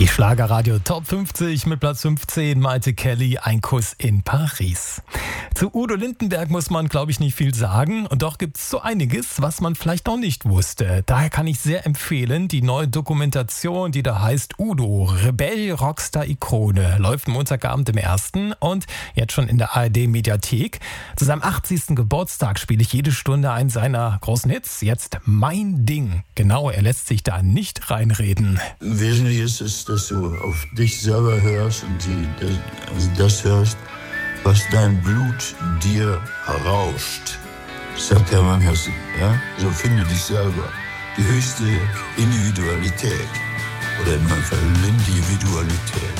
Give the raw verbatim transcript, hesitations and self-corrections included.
Schlagerradio Top fünfzig mit Platz fünfzehn, Maite Kelly, Ein Kuss in Paris. Zu Udo Lindenberg muss man, glaube ich, nicht viel sagen. Und doch gibt es so einiges, was man vielleicht noch nicht wusste. Daher kann ich sehr empfehlen, die neue Dokumentation, die da heißt Udo, Rebell, Rockstar, Ikone. Läuft Montagabend im ersten und jetzt schon in der A R D-Mediathek. Zu seinem achtzigsten Geburtstag spiele ich jede Stunde einen seiner großen Hits. Jetzt Mein Ding. Genau, er lässt sich da nicht reinreden. Wesentlich ist es, dass du auf dich selber hörst und die, das, also das hörst, was dein Blut dir rauscht, sagt Hermann Hesse. Ja? So finde dich selber. Die höchste Individualität oder in meinem Fall Individualität.